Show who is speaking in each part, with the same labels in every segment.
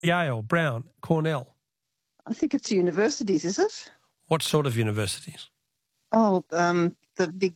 Speaker 1: Yale, Brown, Cornell.
Speaker 2: I think it's universities, is it?
Speaker 1: What sort of universities?
Speaker 2: Oh, the big,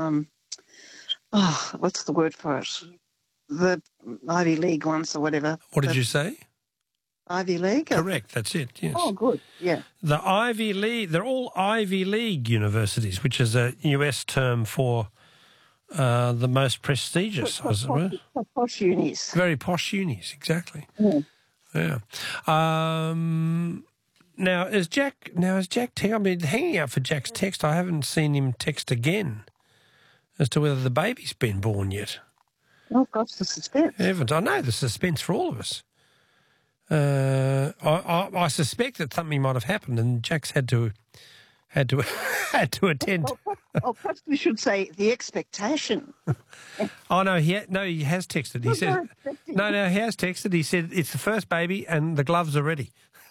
Speaker 2: what's the word for it? The Ivy League ones or whatever.
Speaker 1: What did you say?
Speaker 2: Ivy League?
Speaker 1: Correct, that's it, yes.
Speaker 2: Oh, good, yeah.
Speaker 1: The Ivy League, they're all Ivy League universities, which is a US term for the most prestigious, as it were.
Speaker 2: Posh unis.
Speaker 1: Very posh unis, exactly.
Speaker 2: Yeah.
Speaker 1: Yeah. Now, is Jack I've been hanging out for Jack's text. I haven't seen him text again as to whether the baby's been born yet.
Speaker 2: Oh, gosh, the suspense.
Speaker 1: Heavens, I know the suspense for all of us. I suspect that something might have happened, and Jack's had to attend.
Speaker 2: Perhaps we should say the expectation.
Speaker 1: Oh no, he has texted. He said no, he has texted. He said it's the first baby and the gloves are ready.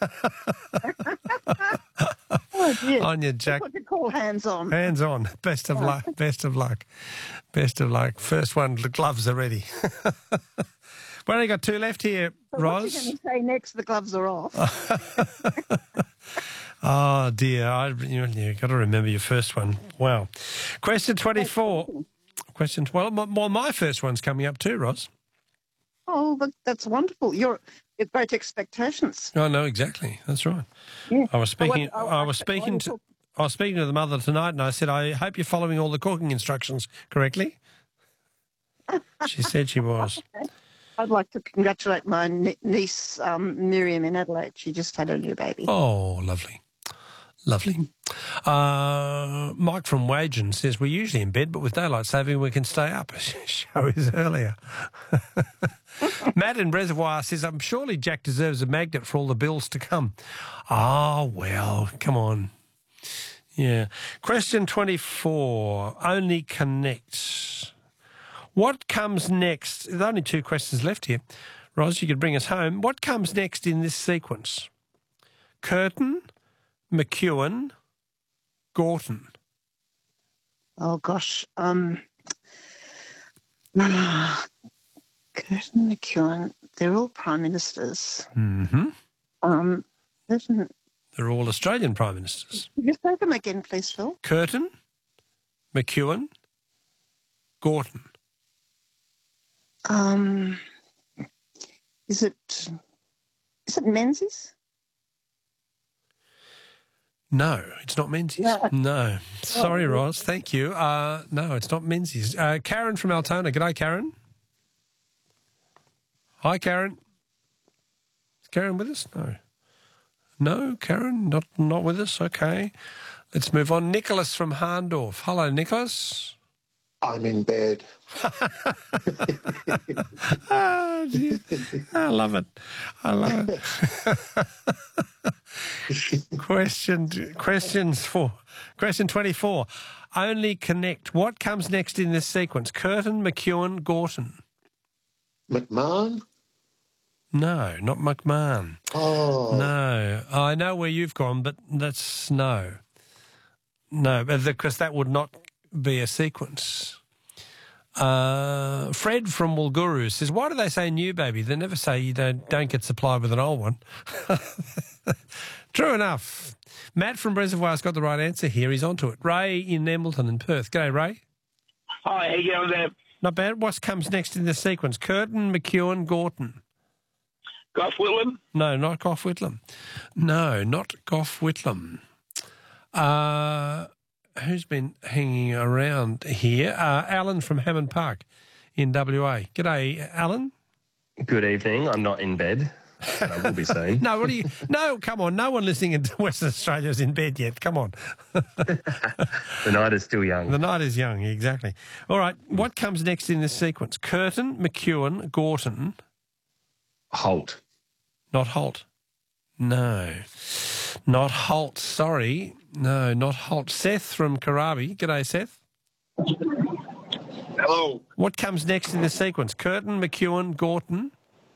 Speaker 2: Oh dear!
Speaker 1: On you, Jack.
Speaker 2: What you call hands on.
Speaker 1: Hands on. Best of luck. Best of luck. Best of luck. First one, the gloves are ready. We've only got two left here,
Speaker 2: So
Speaker 1: Ros.
Speaker 2: what's he going to say next? The gloves are off.
Speaker 1: Oh, dear. You've got to remember your first one. Wow. Question 24. My first one's coming up too, Ros.
Speaker 2: Oh, that's wonderful. You've great expectations.
Speaker 1: Oh, no, exactly. That's right.
Speaker 2: Yeah.
Speaker 1: I was speaking to the mother tonight, and I said, I hope you're following all the cooking instructions correctly. She said she was.
Speaker 2: I'd like to congratulate my niece, Miriam, in Adelaide. She just had a new baby.
Speaker 1: Oh, lovely. Lovely. Mike from Wagen says, we're usually in bed, but with daylight saving, we can stay up. Show is earlier. Matt in Reservoir says, surely Jack deserves a magnet for all the bills to come. Oh, well, come on. Yeah. Question 24. Only connect. What comes next? There's only two questions left here. Ros, you could bring us home. What comes next in this sequence? Curtin, McEwen, Gorton.
Speaker 2: Oh, gosh. Curtin, McEwen, they're all prime ministers.
Speaker 1: Mm-hmm.
Speaker 2: Curtin,
Speaker 1: They're all Australian prime ministers.
Speaker 2: could you say them again, please, Phil?
Speaker 1: Curtin, McEwen, Gorton.
Speaker 2: Is it Menzies?
Speaker 1: No, it's not Menzies. No. Sorry, Ros. Thank you. No, it's not Menzies. Karen from Altona. G'day, Karen. Hi, Karen. Is Karen with us? No. No, Karen, not with us. Okay. Let's move on. Nicholas from Harndorf. Hello, Nicholas.
Speaker 3: I'm in bed.
Speaker 1: Oh, dear. I love it. I love it. Question 24. Only connect. What comes next in this sequence? Curtin, McEwen, Gorton.
Speaker 3: McMahon?
Speaker 1: No, not McMahon.
Speaker 3: Oh.
Speaker 1: No. I know where you've gone, but that's no. No, because that would not be a sequence. Fred from Walguru says, why do they say new baby? They never say you don't get supplied with an old one. True enough. Matt from Reservoir's got the right answer here. He's onto it. Ray in Embleton in Perth. G'day, Ray.
Speaker 4: Hi, how you going there?
Speaker 1: Not bad. What comes next in this sequence? Curtin, McEwen, Gorton.
Speaker 4: Gough Whitlam?
Speaker 1: No, not Gough Whitlam. No, not Gough Whitlam. Who's been hanging around here? Alan from Hammond Park in WA. G'day, Alan.
Speaker 5: Good evening. I'm not in bed, but I will be soon.
Speaker 1: No, come on. No one listening in Western Australia is in bed yet. Come on.
Speaker 5: The night is still young.
Speaker 1: The night is young, exactly. All right, what comes next in this sequence? Curtin, McEwen, Gorton.
Speaker 5: Holt.
Speaker 1: Not Holt. No. Not Holt, sorry. No, not Holt. Seth from Karabi. G'day, Seth.
Speaker 6: Hello.
Speaker 1: What comes next in this sequence? Curtin, McEwen, Gorton.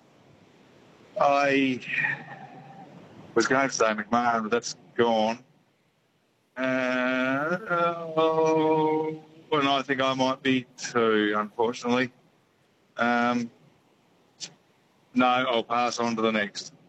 Speaker 6: I was going to say McMahon, but that's gone. And I think I might be too, unfortunately. No, I'll pass on to the next.